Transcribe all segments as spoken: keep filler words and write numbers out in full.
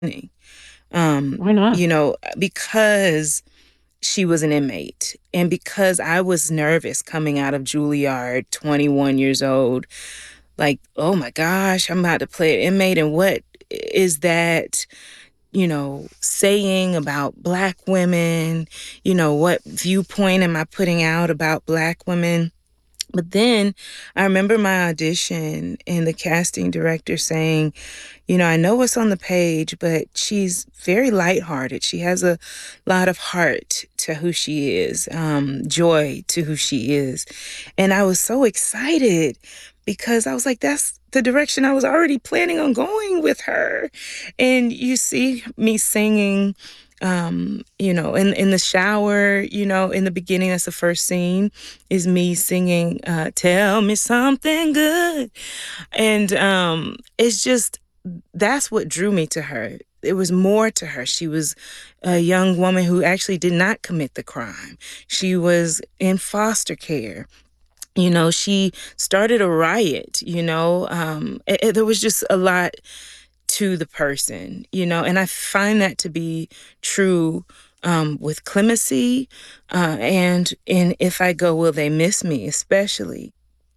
Um, Why not? you know, because she was an inmate and because I was nervous coming out of Juilliard, twenty-one years old, like, oh my gosh, I'm about to play an inmate. And what is that, you know, saying about Black women? You know, what viewpoint am I putting out about Black women? But then I remember my audition and the casting director saying, you know, I know what's on the page, but she's very lighthearted. She has a lot of heart to who she is, um, joy to who she is. And I was so excited because I was like, that's the direction I was already planning on going with her. And you see me singing, um, you know, in, in the shower, you know, in the beginning, that's the first scene, is me singing, uh, Tell Me Something Good. And um, it's just, that's what drew me to her. It was more to her. She was a young woman who actually did not commit the crime. She was in foster care. You know, she started a riot, you know. Um, it, it- there was just a lot to the person, you know, and I find that to be true um, with Clemency uh, and in If I Go, Will They Miss Me, especially.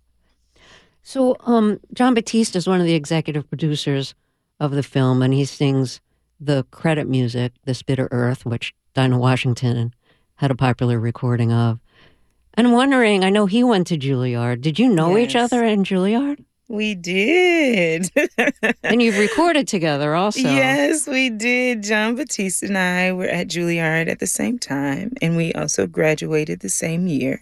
So, um, Jon Batiste is one of the executive producers of the film, and he sings the credit music, This Bitter Earth, which Dinah Washington had a popular recording of. And I'm wondering, I know he went to Juilliard. Did you know each Yes, other in Juilliard? we did. And you've recorded together also. Yes, we did. Jon Batiste and I were at Juilliard at the same time, and we also graduated the same year.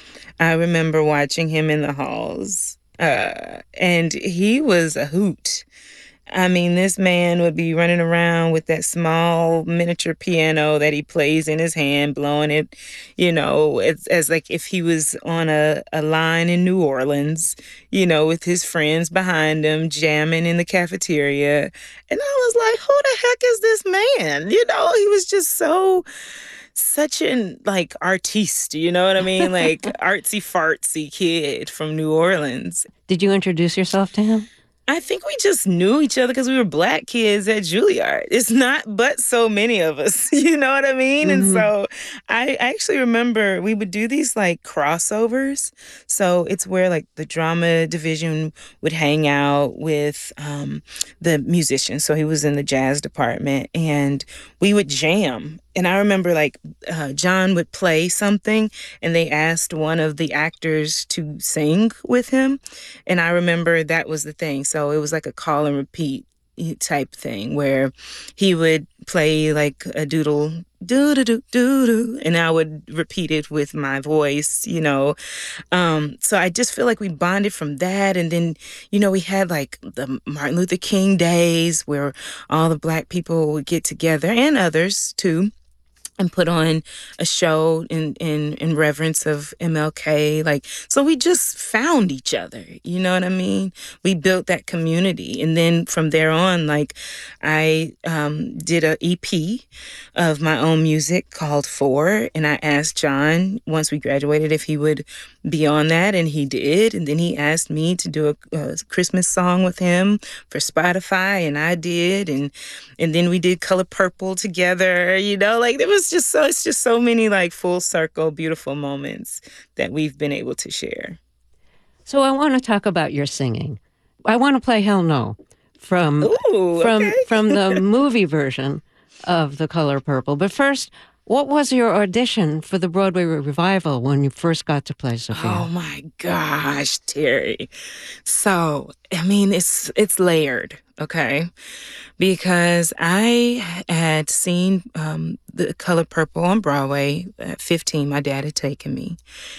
I remember watching him in the halls, uh, and he was a hoot. I mean, this man would be running around with that small miniature piano that he plays in his hand, blowing it, you know, as, as like if he was on a, a line in New Orleans, you know, with his friends behind him, jamming in the cafeteria. And I was like, who the heck is this man? You know, he was just so, such an like artiste, you know what I mean? Like artsy fartsy kid from New Orleans. Did you introduce yourself to him? I think we just knew each other because we were Black kids at Juilliard. It's not but so many of us, you know what I mean? And Mm-hmm. so I actually remember we would do these like crossovers. So it's where like the drama division would hang out with um, the musicians. So he was in the jazz department and we would jam. And I remember like uh, Jon would play something and they asked one of the actors to sing with him. And I remember that was the thing. So it was like a call and repeat type thing where he would play like a doodle doo doo doo doo doo and I would repeat it with my voice, you know. Um so I just feel like we bonded from that, and then you know we had like the Martin Luther King days where all the Black people would get together and others too and put on a show in, in in reverence of M L K. Like, so we just found each other, you know what I mean? We built that community. And then from there on, like I um, did a E P of my own music called Four. And I asked Jon once we graduated if he would be on that, and he did. And then he asked me to do a, a Christmas song with him for Spotify, and I did. And and then we did Color Purple together, you know, like there was just so, it's just so many like full circle, beautiful moments that we've been able to share. So I want to talk about your singing. I want to play Hell No from Ooh, from okay. from the movie version of The Color Purple. But first, what was your audition for the Broadway revival when you first got to play Oh Sophia? my gosh, Terry. So, I mean, it's it's layered, okay? Because I had seen um, The Color Purple on Broadway at fifteen. My dad had taken me.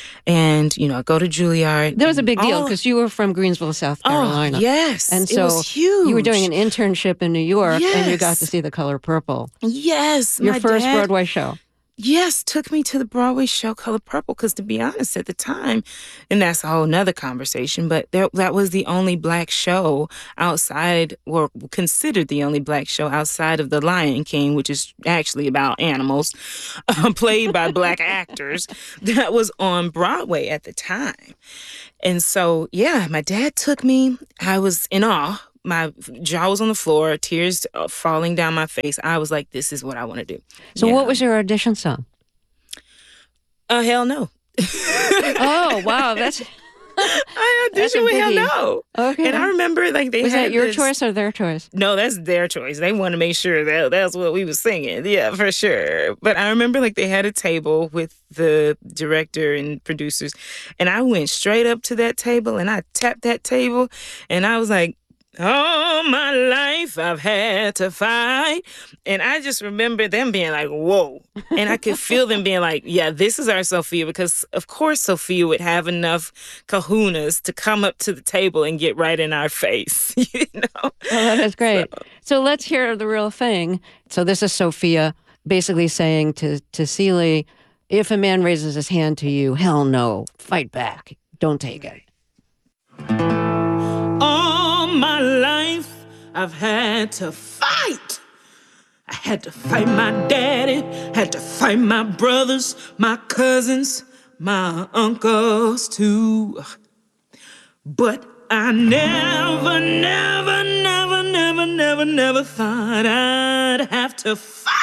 And, you know, I go to Juilliard That was a and big deal all, because you were from Greensville, South oh, Carolina. yes, And it was so you were doing huge. an internship in New York and you got to Yes. see The Color Purple, Yes, your my first dad, Broadway show. yes, took me to the Broadway show Color Purple because, to be honest, at the time, and that's a whole nother conversation, but there, that was the only Black show outside, or considered the only Black show outside of The Lion King, which is actually about animals, uh, played by Black actors, that was on Broadway at the time. And so, yeah, my dad took me. I was in awe my jaw was on the floor, tears uh, falling down my face. I was like, this is what I want to do. So yeah. what was your audition song? Uh, hell no. Oh, wow. That's... I auditioned with Hell No. Okay. And I remember like they was had that your this... choice or their choice? No, that's their choice. They want to make sure that that's what we was singing. Yeah, for sure. But I remember like they had a table with the director and producers, and I went straight up to that table and I tapped that table, and I was like, all my life I've had to fight. And I just remember them being like, whoa. And I could feel them being like, yeah, this is our Sophia. Because, of course, Sophia would have enough kahunas to come up to the table and get right in our face. You know? Oh, that is great. So, so let's hear the real thing. So this is Sophia basically saying to, to Celie, if a man raises his hand to you, hell no, fight back. Don't take it. All my life, I've had to fight. I had to fight my daddy, had to fight my brothers, my cousins, my uncles too. But I never, never, never, never, never, never thought I'd have to fight